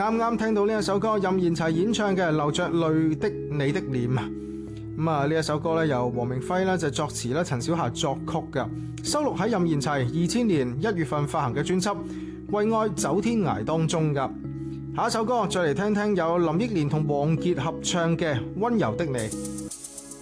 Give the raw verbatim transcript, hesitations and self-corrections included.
啱啱聽到呢一首歌，任賢齊演唱嘅《流着淚的你的臉》啊。咁啊，呢一首歌咧由黃明輝咧就作詞咧，陳小霞作曲嘅，收錄喺任賢齊二千年一月份發行嘅專輯《為愛走天涯》當中噶。下一首歌再嚟聽聽有林憶蓮同王傑合唱嘅《溫柔的你》。